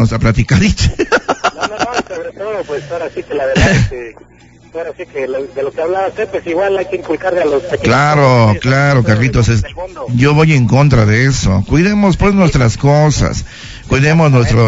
nuestra platicadita. No, sobre todo, pues ahora sí que la verdad, ahora sí que de lo que hablaba usted, pues igual hay que inculcarle a los pequeños. Claro, Carlitos, yo voy en contra de eso. Cuidemos pues nuestras cosas, cuidemos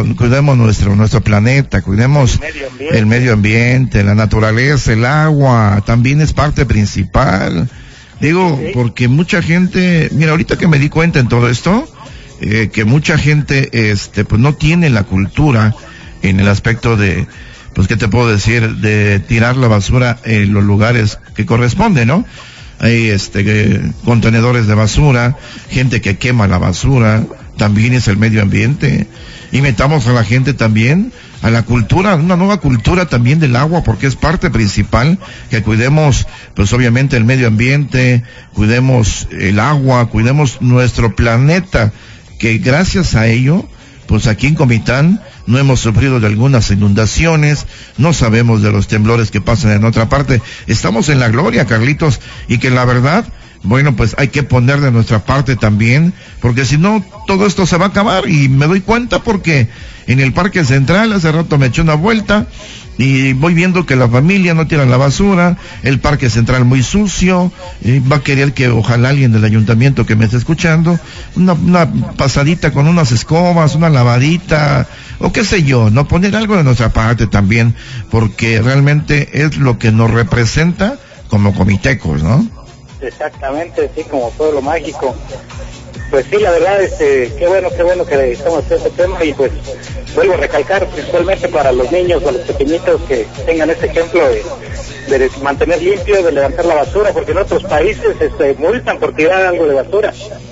nuestro planeta, cuidemos el medio ambiente, la naturaleza, el agua, también es parte principal. Digo, porque mucha gente, mira, ahorita que me di cuenta en todo esto, que mucha gente, pues no tiene la cultura en el aspecto de, pues qué te puedo decir, de tirar la basura en los lugares que corresponden, ¿no? Hay contenedores de basura, gente que quema la basura, también es el medio ambiente. Y metamos a la gente también a la cultura, una nueva cultura también del agua, porque es parte principal, que cuidemos, pues obviamente el medio ambiente, cuidemos el agua, cuidemos nuestro planeta, que gracias a ello, pues aquí en Comitán no hemos sufrido de algunas inundaciones, no sabemos de los temblores que pasan en otra parte, estamos en la gloria, Carlitos, y que la verdad, bueno, pues hay que poner de nuestra parte también, porque si no, todo esto se va a acabar, y me doy cuenta porque en el Parque Central hace rato me eché una vuelta, y voy viendo que la familia no tira la basura, el Parque Central muy sucio, va a querer que ojalá alguien del ayuntamiento que me esté escuchando, una pasadita con unas escobas, una lavadita, o qué sé yo, no poner algo de nuestra parte también, porque realmente es lo que nos representa como comitecos, ¿no? Exactamente, sí, como pueblo mágico. Pues sí, la verdad, qué bueno que estamos en este tema, y pues vuelvo a recalcar, principalmente para los niños o los pequeñitos, que tengan este ejemplo de mantener limpio, de levantar la basura, porque en otros países multan por tirar algo de basura.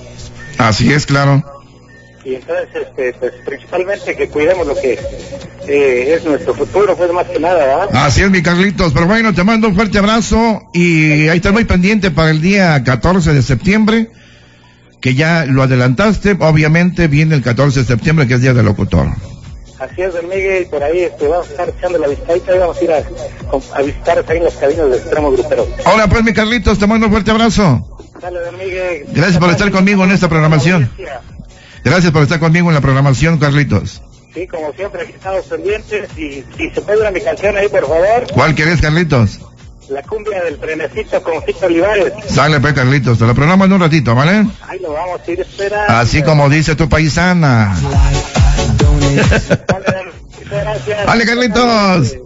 Así es, claro. Y entonces, pues principalmente que cuidemos lo que es nuestro futuro, pues más que nada, ¿verdad? Así es, mi Carlitos, pero bueno, te mando un fuerte abrazo, y ahí está muy pendiente para el día 14 de septiembre, que ya lo adelantaste, obviamente viene el 14 de septiembre, que es Día del Locutor. Así es, don Miguel, y por ahí vamos a estar echando la visitadita, y vamos a ir a visitar ahí las cabinas del Extremo Grupero. Hola pues, mi Carlitos, te mando un fuerte abrazo. Dale, don Miguel. Gracias por estar conmigo en esta programación. Gracias por estar conmigo en la programación, Carlitos. Sí, como siempre, aquí estamos pendientes, y se puede mi canción ahí, por favor. ¿Cuál querés, Carlitos? La cumbia del trenecito con Fito Olivares. Sale pues, Carlitos, te lo programo en un ratito, ¿vale? Ahí lo vamos a ir esperando. Así como dice tu paisana. Vale, Carlitos.